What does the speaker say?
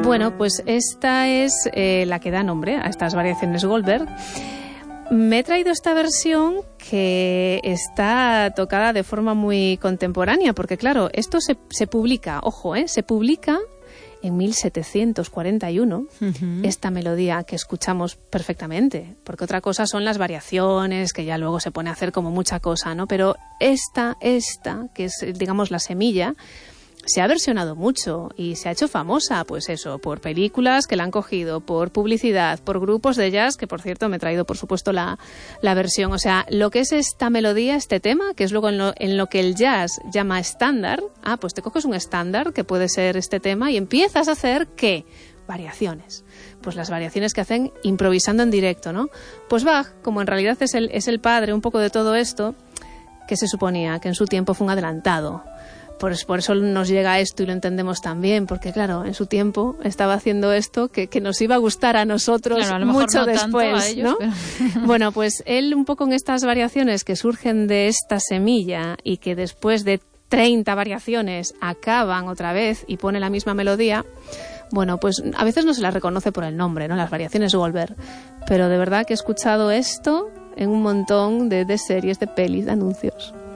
Bueno, pues esta es la que da nombre a estas variaciones Goldberg. Me he traído esta versión que está tocada de forma muy contemporánea, porque claro, esto se publica, ojo, se publica en 1741, esta melodía que escuchamos perfectamente, porque otra cosa son las variaciones, que ya luego se pone a hacer como mucha cosa, ¿no? Pero esta, que es, digamos, la semilla, se ha versionado mucho y se ha hecho famosa, pues eso, por películas que la han cogido, por publicidad, por grupos de jazz, que por cierto me he traído por supuesto la versión. O sea, lo que es esta melodía, este tema, que es luego en lo que el jazz llama estándar, pues te coges un estándar que puede ser este tema y empiezas a hacer, ¿qué? Variaciones. Pues las variaciones que hacen improvisando en directo, ¿no? Pues Bach, como en realidad es el padre un poco de todo esto, que se suponía que en su tiempo fue un adelantado. Por eso nos llega esto y lo entendemos también, porque claro, en su tiempo estaba haciendo esto que nos iba a gustar a nosotros, claro, a lo mejor mucho no después, tanto a ellos, ¿no? Pero... Bueno, pues él un poco en estas variaciones que surgen de esta semilla y que después de 30 variaciones acaban otra vez y pone la misma melodía, bueno, pues a veces no se las reconoce por el nombre, ¿no? Las variaciones Goldberg, pero de verdad que he escuchado esto en un montón de series, de pelis, de anuncios.